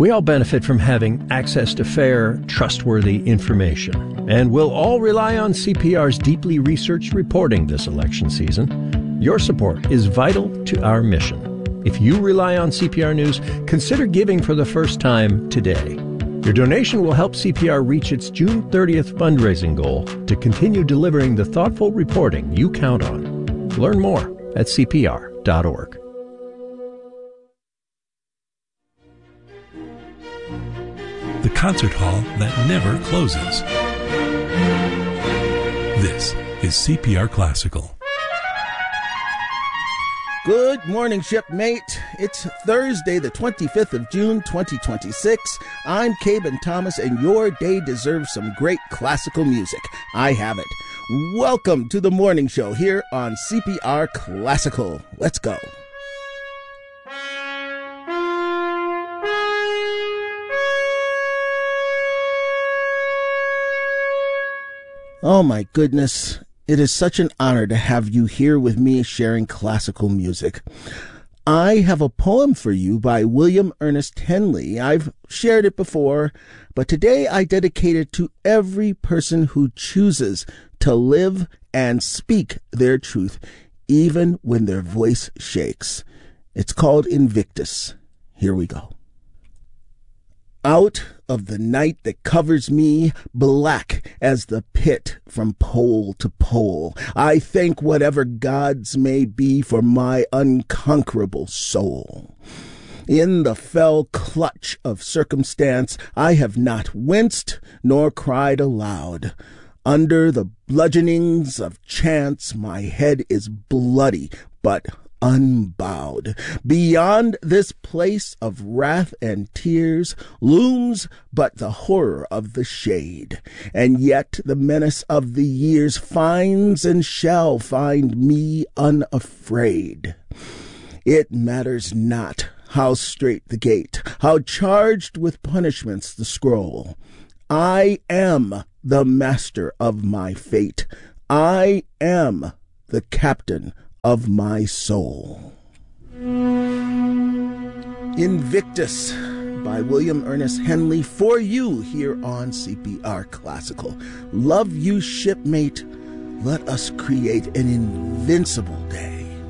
We all benefit from having access to fair, trustworthy information, and we'll all rely on CPR's deeply researched reporting this election season. Your support is vital to our mission. If you rely on CPR News, consider giving for the first time today. Your donation will help CPR reach its June 30th fundraising goal to continue delivering the thoughtful reporting you count on. Learn more at CPR.org. The concert hall that never closes. This is CPR Classical. Good morning, shipmate. It's Thursday, the 25th of June, 2026. I'm Caben Thomas, and your day deserves some great classical music. I have it. Welcome to the morning show here on CPR Classical. Let's go. Oh my goodness, it is such an honor to have you here with me sharing classical music. I have a poem for you by William Ernest Henley. I've shared it before, but today I dedicate it to every person who chooses to live and speak their truth, even when their voice shakes. It's called Invictus. Here we go. Out of the night that covers me, black as the pit from pole to pole, I thank whatever gods may be for my unconquerable soul. In the fell clutch of circumstance, I have not winced nor cried aloud. Under the bludgeonings of chance, my head is bloody, but unbowed. Beyond this place of wrath and tears looms but the horror of the shade, and yet the menace of the years finds and shall find me unafraid. It matters not how strait the gate, how charged with punishments the scroll. I am the master of my fate. I am the captain of my soul. Invictus by William Ernest Henley for you here on CPR Classical. Love you, shipmate. Let us create an invincible day.